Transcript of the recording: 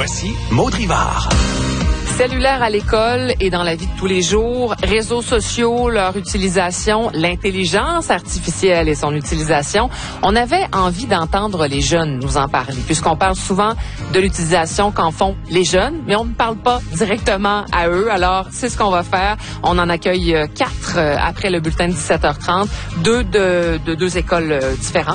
Voici Maud Rivard. Cellulaire à l'école et dans la vie de tous les jours, réseaux sociaux, leur utilisation, l'intelligence artificielle et son utilisation. On avait envie d'entendre les jeunes nous en parler, puisqu'on parle souvent de l'utilisation qu'en font les jeunes, mais on ne parle pas directement à eux. Alors, c'est ce qu'on va faire. On en accueille 4 après le bulletin de 17h30, deux écoles différentes.